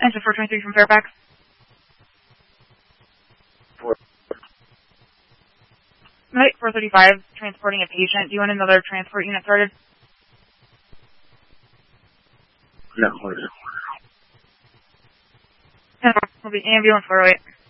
Engine 423 from Fairfax. Medic 435, transporting a patient. Do you want another transport unit started? No. Will be ambulance 408.